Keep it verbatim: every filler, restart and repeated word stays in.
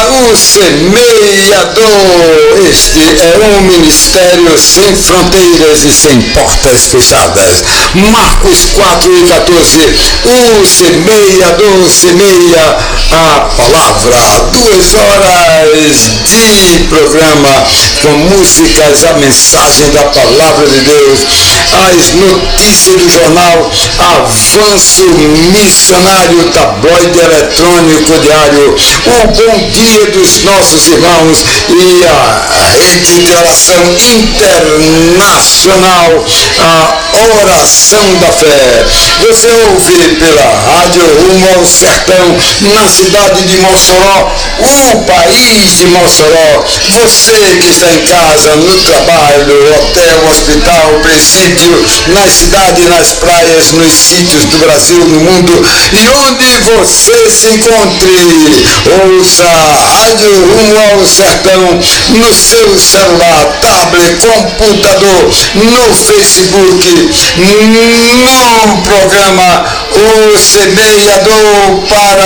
O Semeador, este é um ministério sem fronteiras e sem portas fechadas. Marcos quatro e quatorze, o semeador semeia a palavra. Duas horas de programa com músicas, a mensagem da palavra de Deus, as notícias do jornal, avanço missionário, tabloide eletrônico diário, o bom dia dos nossos irmãos e a rede de oração internacional, a oração da fé. Você ouve pela rádio Rumo ao Sertão, na cidade de Mossoró, o país de Mossoró. Você que está em casa, no trabalho, hotel, hospital, presídio, na cidade, nas praias, nos sítios do Brasil, no mundo, e onde você se encontre, ouça a rádio Rumo ao Sertão no seu celular, tablet, computador, no Facebook, no programa O Semeador para